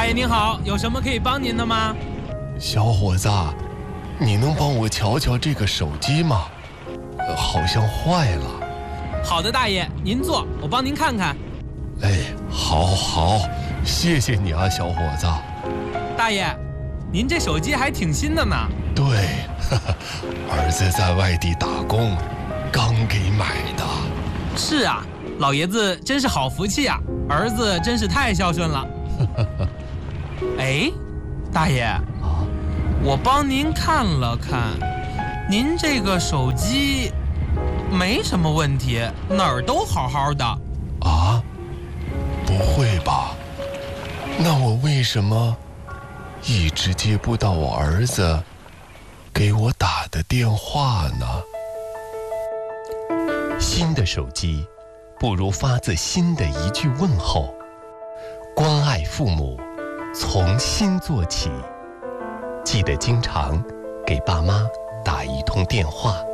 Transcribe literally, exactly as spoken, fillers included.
大爷您好，有什么可以帮您的吗？ 小伙子，你能帮我瞧瞧这个手机吗？呃好像坏了。 好的，大爷，您坐，我帮您看看。 哎，好好，谢谢你啊，小伙子。 大爷，您这手机还挺新的呢。 对，呵呵，儿子在外地打工，刚给买的。 是啊，老爷子真是好福气啊，儿子真是太孝顺了。哎，大爷啊，我帮您看了看，您这个手机没什么问题，哪儿都好好的。 啊？不会吧？那我为什么一直接不到我儿子给我打的电话呢？新的手机，不如发自心的一句问候。关爱父母，从心做起。记得经常给爸妈打一通电话。